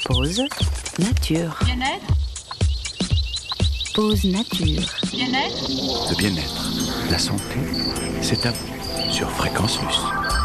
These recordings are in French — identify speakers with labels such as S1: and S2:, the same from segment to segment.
S1: Pause nature.
S2: Bien-être.
S1: Pause nature.
S2: Bien-être.
S3: Le bien-être, la santé, c'est à vous sur Fréquence Luce.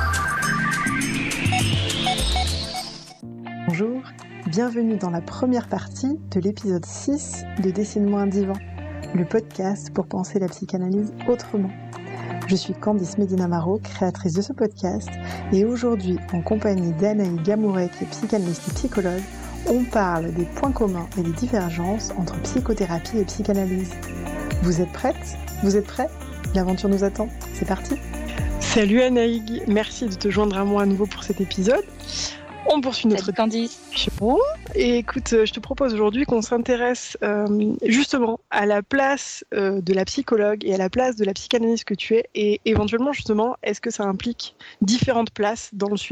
S4: Bonjour, bienvenue dans la première partie de l'épisode 6 de Dessine-moi un divan, le podcast pour penser la psychanalyse autrement. Je suis Candice Medina-Maro, créatrice de ce podcast, et aujourd'hui, en compagnie d'Anaïs Gamouret, qui est psychanalyste et psychologue, on parle des points communs et des divergences entre psychothérapie et psychanalyse. Vous êtes prête ? Vous êtes prêts ? L'aventure nous attend, c'est parti !
S5: Salut Anaïs, merci de te joindre à moi à nouveau pour cet épisode. On poursuit notre discussion. Et écoute, je te propose aujourd'hui qu'on s'intéresse justement à la place de la psychologue et à la place de la psychanalyste que tu es, et éventuellement justement, est-ce que ça implique différentes places dans le suivi ?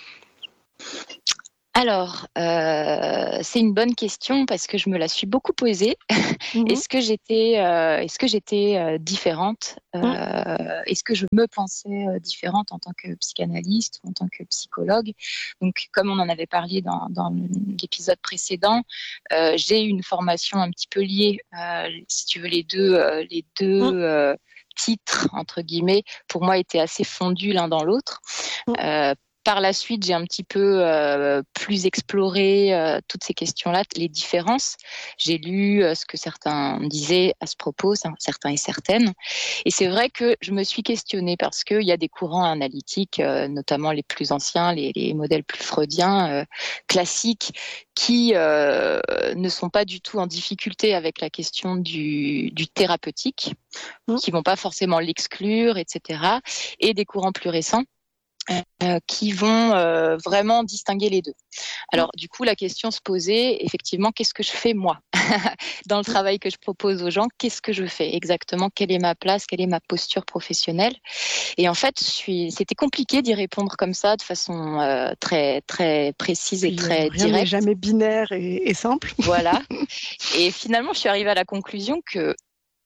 S6: Alors, c'est une bonne question parce que je me la suis beaucoup posée. Est-ce que j'étais différente ? Est-ce que je me pensais différente en tant que psychanalyste ou en tant que psychologue ? Donc, comme on en avait parlé dans l'épisode précédent, j'ai une formation un petit peu liée, si tu veux, les deux titres, entre guillemets, pour moi, étaient assez fondus l'un dans l'autre. Par la suite, j'ai un petit peu plus exploré toutes ces questions-là, les différences. J'ai lu ce que certains disaient à ce propos, certains et certaines. Et c'est vrai que je me suis questionnée parce qu'il y a des courants analytiques, notamment les plus anciens, les modèles plus freudiens, classiques, qui ne sont pas du tout en difficulté avec la question du thérapeutique, qui vont pas forcément l'exclure, etc. Et des courants plus récents, qui vont vraiment distinguer les deux. Alors, du coup, la question se posait, effectivement, qu'est-ce que je fais moi dans le travail que je propose aux gens ? Qu'est-ce que je fais exactement ? Quelle est ma place ? Quelle est ma posture professionnelle ? Et en fait, c'était compliqué d'y répondre comme ça, de façon très très précise et très directe.
S5: Rien n'est jamais binaire et simple.
S6: Voilà. Et finalement, je suis arrivée à la conclusion que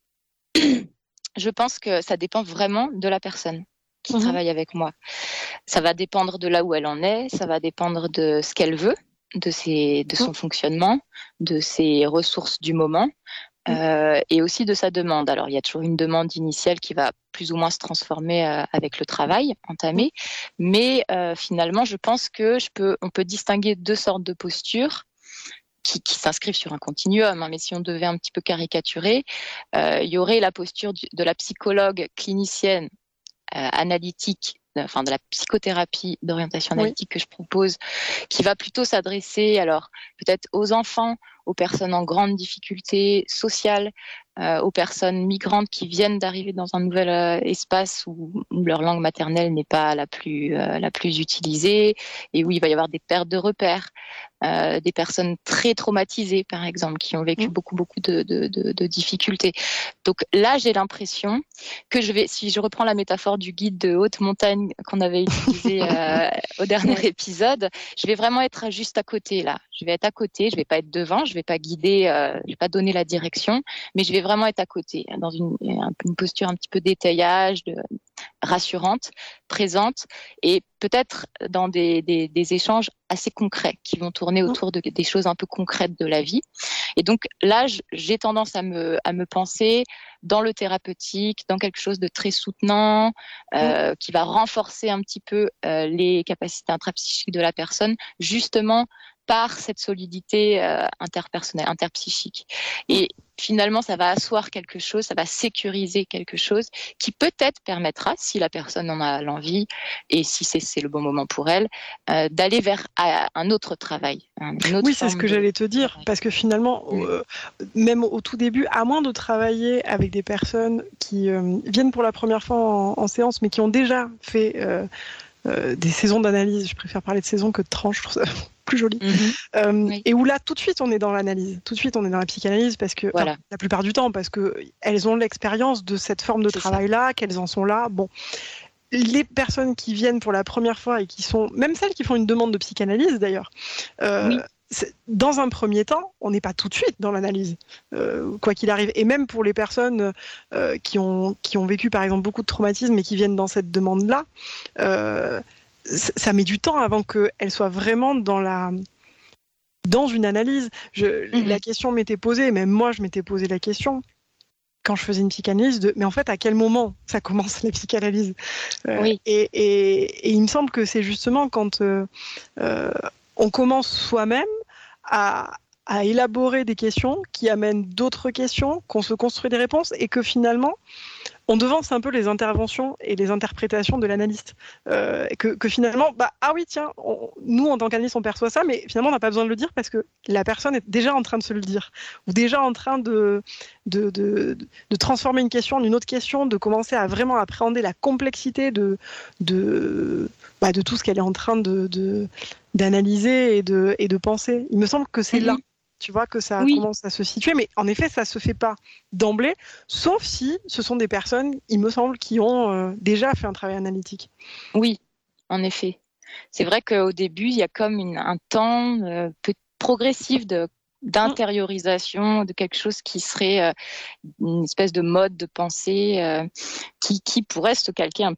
S6: je pense que ça dépend vraiment de la personne qui travaille avec moi. Ça va dépendre de là où elle en est, ça va dépendre de ce qu'elle veut, de son fonctionnement, de ses ressources du moment, et aussi de sa demande. Alors, il y a toujours une demande initiale qui va plus ou moins se transformer avec le travail entamé, mais finalement, je pense que on peut distinguer deux sortes de postures qui s'inscrivent sur un continuum, mais si on devait un petit peu caricaturer, il y aurait la posture de la psychologue clinicienne analytique, enfin de la psychothérapie d'orientation analytique que je propose, qui va plutôt s'adresser alors peut-être aux enfants, aux personnes en grande difficulté sociale, aux personnes migrantes qui viennent d'arriver dans un nouvel espace où leur langue maternelle n'est pas la plus utilisée et où il va y avoir des pertes de repères, des personnes très traumatisées par exemple qui ont vécu beaucoup de difficultés. Donc là, j'ai l'impression que si je reprends la métaphore du guide de haute montagne qu'on avait utilisé au dernier épisode, je vais vraiment être juste à côté là. Je vais être à côté, je vais pas être devant, je vais pas guider, je vais pas donner la direction, mais je vais vraiment être à côté, dans une posture un petit peu d'étayage, rassurante, présente, et peut-être dans des échanges assez concrets qui vont tourner autour des choses un peu concrètes de la vie. Et donc là, j'ai tendance à me penser dans le thérapeutique, dans quelque chose de très soutenant, qui va renforcer un petit peu les capacités intrapsychiques de la personne, justement par cette solidité interpersonnelle, interpsychique. Et finalement, ça va asseoir quelque chose, ça va sécuriser quelque chose qui peut-être permettra, si la personne en a l'envie et si c'est le bon moment pour elle, d'aller vers un autre travail.
S5: Oui, c'est ce que j'allais te dire, parce que finalement, même au tout début, à moins de travailler avec des personnes qui viennent pour la première fois en séance, mais qui ont déjà fait des saisons d'analyse, je préfère parler de saisons que de tranches, je trouve ça plus joli. Et où là, tout de suite, on est dans l'analyse. Tout de suite, on est dans la psychanalyse parce que, la plupart du temps, parce que elles ont l'expérience de cette forme de travail-là, qu'elles en sont là. Bon. Les personnes qui viennent pour la première fois et qui sont, même celles qui font une demande de psychanalyse d'ailleurs, dans un premier temps, on n'est pas tout de suite dans l'analyse, quoi qu'il arrive. Et même pour les personnes qui ont vécu par exemple beaucoup de traumatismes et qui viennent dans cette demande-là, ça met du temps avant qu'elles soient vraiment dans dans une analyse. La question m'était posée, même moi je m'étais posé la question quand je faisais une psychanalyse mais en fait à quel moment ça commence la psychanalyse
S6: Oui.
S5: Et il me semble que c'est justement quand on commence soi-même à élaborer des questions qui amènent d'autres questions, qu'on se construit des réponses et que finalement on devance un peu les interventions et les interprétations de l'analyste. Que finalement, ah oui, tiens, nous en tant qu'analyste on perçoit ça, mais finalement on n'a pas besoin de le dire parce que la personne est déjà en train de se le dire, ou déjà en train de transformer une question en une autre question, de commencer à vraiment appréhender la complexité de tout ce qu'elle est en train d'analyser et de penser. Il me semble que c'est là. Tu vois que ça commence à se situer, mais en effet, ça se fait pas d'emblée, sauf si ce sont des personnes, il me semble, qui ont déjà fait un travail analytique.
S6: Oui, en effet. C'est vrai qu'au début, il y a comme un temps progressif d'intériorisation de quelque chose qui serait une espèce de mode de pensée qui pourrait se calquer un peu